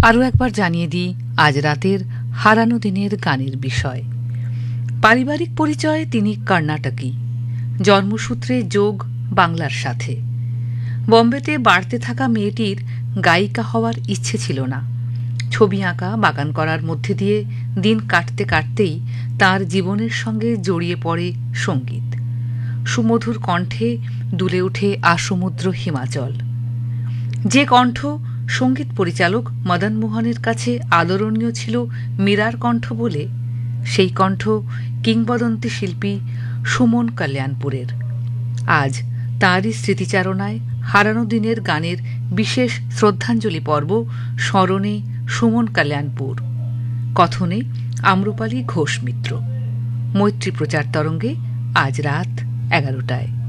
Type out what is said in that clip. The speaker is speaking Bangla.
আরও একবার জানিয়ে দিই আজ রাতের হারানো দিনের গানের বিষয়। পারিবারিক পরিচয় তিনি কর্ণাটকী, জন্মসূত্রে যোগ বাংলার সাথে। বম্বেতে বাড়তে থাকা মেয়েটির গায়িকা হওয়ার ইচ্ছে ছিল না। ছবি আঁকা, বাগান করার মধ্যে দিয়ে দিন কাটতে কাটতেই তার জীবনের সঙ্গে জড়িয়ে পড়ে সঙ্গীত। সুমধুর কণ্ঠে দুলে ওঠে আসমুদ্র হিমাচল। যে কণ্ঠ সঙ্গীত পরিচালক মদন মোহনের কাছে আদরণীয় ছিল মীরার কণ্ঠ বলে, সেই কণ্ঠ কিংবদন্তি শিল্পী সুমন কল্যাণপুরের। আজ তাঁরই স্মৃতিচারণায় হারানো দিনের গানের বিশেষ শ্রদ্ধাঞ্জলি পর্ব স্মরণে সুমন কল্যাণপুর, কথনে আম্রপালি ঘোষ মিত্র। মৈত্রী প্রচার তরঙ্গে আজ রাত 11টায়।